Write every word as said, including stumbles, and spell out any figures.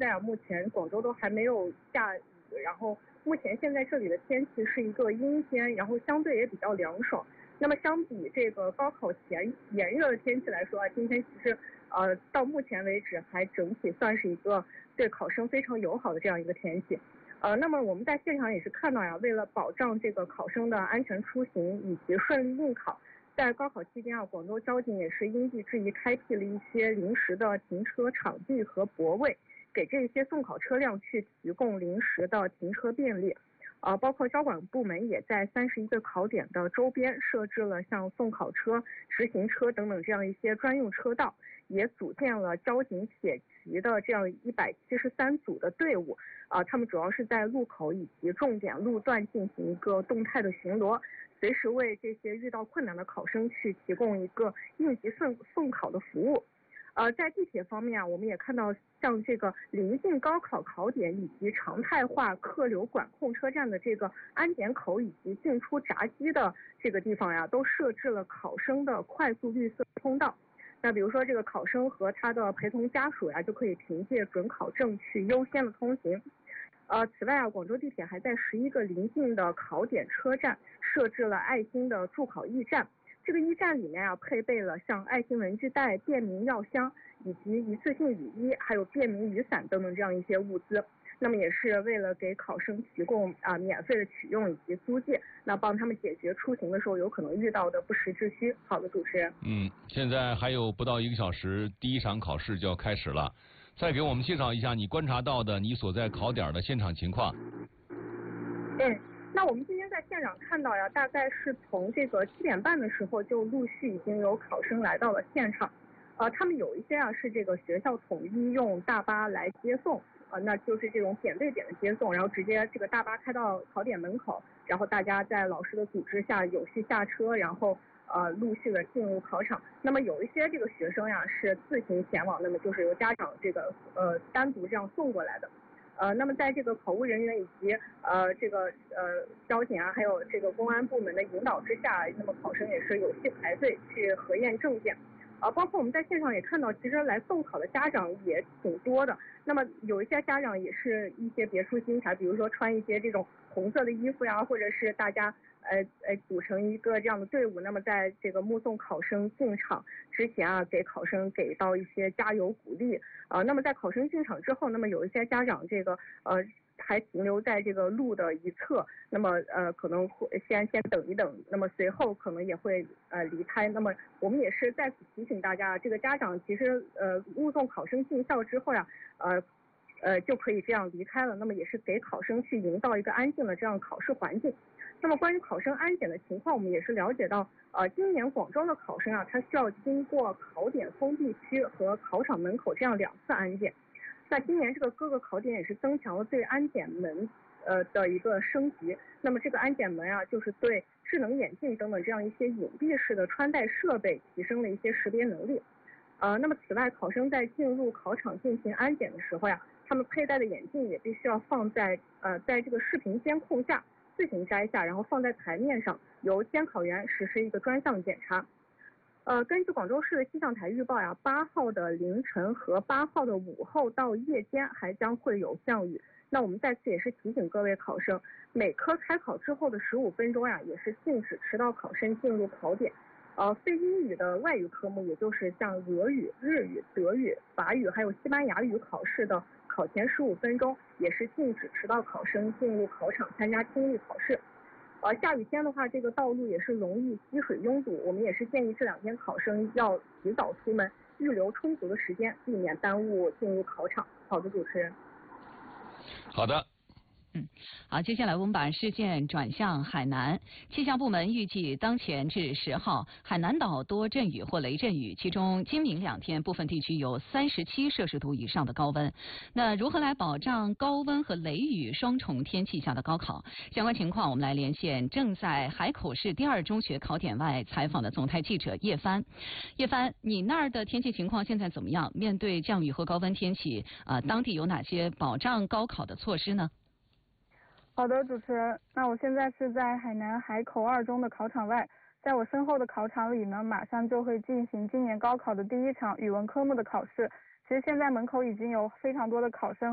在啊，目前广州都还没有下雨，然后目前现在这里的天气是一个阴天，然后相对也比较凉爽。那么相比这个高考前炎热的天气来说啊，今天其实呃到目前为止还整体算是一个对考生非常友好的这样一个天气。呃，那么我们在现场也是看到呀，为了保障这个考生的安全出行以及顺利应考，在高考期间啊，广州交警也是因地制宜开辟了一些临时的停车场地和泊位，给这些送考车辆去提供临时的停车便利。呃，包括交管部门也在三十一个考点的周边设置了像送考车、直行车等等这样一些专用车道，也组建了交警铁骑的这样一百七十三组的队伍。啊、呃，他们主要是在路口以及重点路段进行一个动态的巡逻，随时为这些遇到困难的考生去提供一个应急送送考的服务。呃，在地铁方面啊，我们也看到像这个临近高考考点以及常态化客流管控车站的这个安检口以及进出闸机的这个地方呀，都设置了考生的快速绿色通道。那比如说这个考生和他的陪同家属呀，就可以凭借准考证去优先的通行。呃，此外啊，广州地铁还在十一个临近的考点车站设置了爱心的助考驿站。这个驿站里面啊，配备了像爱心文具袋、便民药箱以及一次性雨衣，还有便民雨伞等等这样一些物资。那么也是为了给考生提供啊、呃、免费的取用以及租借，那帮他们解决出行的时候有可能遇到的不时之需。好的，主持人。 嗯，现在还有不到一个小时，第一场考试就要开始了。再给我们介绍一下你观察到的你所在考点的现场情况。 嗯。那我们今天在现场看到呀，大概是从这个七点半的时候就陆续已经有考生来到了现场，呃，他们有一些啊是这个学校统一用大巴来接送，呃，那就是这种点对点的接送，然后直接这个大巴开到考点门口，然后大家在老师的组织下有序下车，然后呃陆续的进入考场。那么有一些这个学生呀是自行前往，那么就是由家长这个呃单独这样送过来的。呃，那么在这个考务人员以及呃这个呃交警啊，还有这个公安部门的引导之下，那么考生也是有序排队去核验证件。啊、呃，包括我们在现场也看到，其实来送考的家长也挺多的。那么有一些家长也是一些别出心裁，比如说穿一些这种红色的衣服呀，或者是大家呃呃组成一个这样的队伍。那么在这个目送考生进场之前啊，给考生给到一些加油鼓励。啊、呃，那么在考生进场之后，那么有一些家长这个呃还停留在这个路的一侧，那么呃可能会先先等一等，那么随后可能也会呃离开。那么我们也是在此提醒大家，这个家长其实呃目送考生进校之后呀，呃呃就可以这样离开了。那么也是给考生去营造一个安静的这样考试环境。那么关于考生安检的情况，我们也是了解到，呃，今年广州的考生啊，他需要经过考点封闭区和考场门口这样两次安检。那今年这个各个考点也是增强了对安检门呃的一个升级。那么这个安检门啊，就是对智能眼镜等等这样一些隐蔽式的穿戴设备提升了一些识别能力。呃，那么此外，考生在进入考场进行安检的时候呀，他们佩戴的眼镜也必须要放在呃在这个视频监控下自行摘下，然后放在台面上，由监考员实施一个专项检查。呃，根据广州市的气象台预报呀，八号的凌晨和八号的午后到夜间还将会有降雨。那我们在此也是提醒各位考生，每科开考之后的十五分钟呀，也是禁止迟到考生进入考点。呃，非英语的外语科目，也就是像俄语、日语、德语、法语还有西班牙语考试的考前十五分钟，也是禁止迟到考生进入考场参加听力考试。呃，下雨天的话，这个道路也是容易积水拥堵，我们也是建议这两天考生要提早出门，预留充足的时间，避免耽误进入考场。好的，主持人。 好的。 嗯，好，接下来我们把视线转向海南。气象部门预计当前至十号，海南岛多阵雨或雷阵雨，其中今明两天部分地区有三十七摄氏度以上的高温。那如何来保障高温和雷雨双重天气下的高考？相关情况，我们来连线正在海口市第二中学考点外采访的总台记者叶帆。叶帆，你那儿的天气情况现在怎么样？面对降雨和高温天气，呃，当地有哪些保障高考的措施呢？ 好的，主持人，那我现在是在海南海口二中的考场外，在我身后的考场里呢，马上就会进行今年高考的第一场语文科目的考试。其实现在门口已经有非常多的考生